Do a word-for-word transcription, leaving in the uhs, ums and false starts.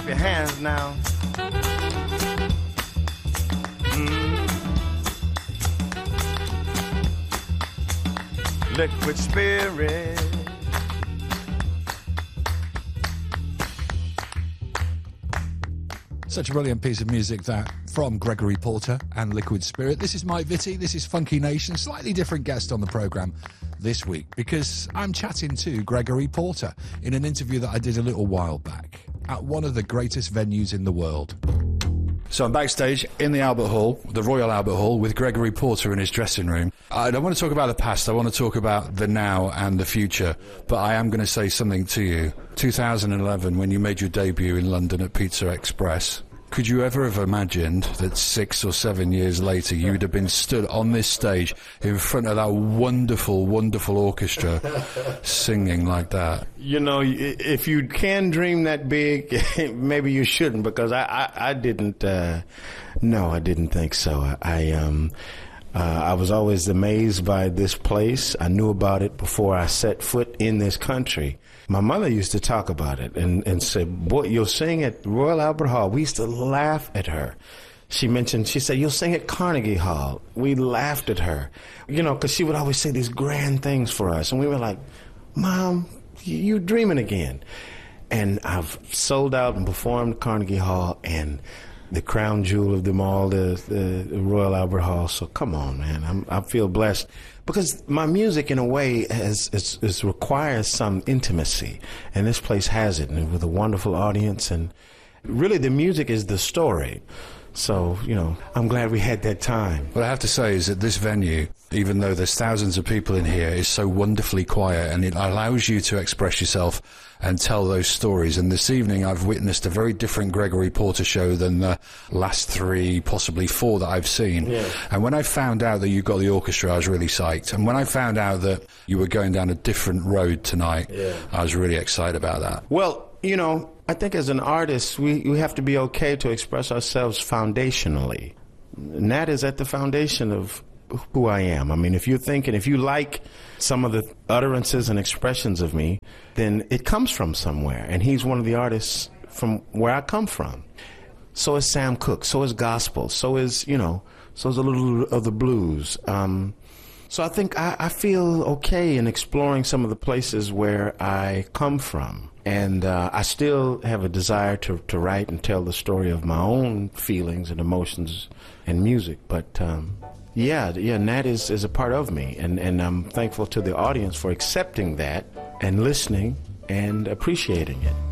your hands now. Mm. Liquid Spirit. Such a brilliant piece of music that from Gregory Porter and Liquid Spirit. This is Mike Vitti, this is Funky Nation. Slightly different guest on the programme this week because I'm chatting to Gregory Porter in an interview that I did a little while back at one of the greatest venues in the world. So I'm backstage in the Albert Hall, the Royal Albert Hall, with Gregory Porter in his dressing room. I don't want to talk about the past, I want to talk about the now and the future, but I am going to say something to you. two thousand eleven, when you made your debut in London at Pizza Express, could you ever have imagined that six or seven years later you would have been stood on this stage in front of that wonderful, wonderful orchestra singing like that? You know, if you can dream that big, maybe you shouldn't, because I, I, I didn't, uh, no, I didn't think so. I, I um... Uh, I was always amazed by this place. I knew about it before I set foot in this country. My mother used to talk about it and, and said, boy, you'll sing at Royal Albert Hall. We used to laugh at her. She mentioned, she said, you'll sing at Carnegie Hall. We laughed at her, you know, because she would always say these grand things for us. And we were like, Mom, you dreaming again. And I've sold out and performed at Carnegie Hall, and the crown jewel of them all, the, the, the Royal Albert Hall. So come on, man. I'm, I feel blessed because my music, in a way, has is, is requires some intimacy, and this place has it, and with a wonderful audience. And really, the music is the story. So, you know, I'm glad we had that time. What I have to say is that this venue, even though there's thousands of people in here, is so wonderfully quiet, and it allows you to express yourself and tell those stories. And this evening I've witnessed a very different Gregory Porter show than the last three, possibly four that I've seen. Yeah. And when I found out that you got the orchestra, I was really psyched. And when I found out that you were going down a different road tonight, yeah. I was really excited about that. Well, you know, I think as an artist, we, we have to be okay to express ourselves foundationally. And that is at the foundation of who I am. I mean, if you're thinking, if you like some of the utterances and expressions of me, then it comes from somewhere. And he's one of the artists from where I come from. So is Sam Cooke. So is gospel. So is, you know, so is a little of the blues. Um, so I think I, I feel okay in exploring some of the places where I come from. And uh, I still have a desire to, to write and tell the story of my own feelings and emotions and music. But um, yeah, yeah, and that is, is a part of me. And, and I'm thankful to the audience for accepting that and listening and appreciating it.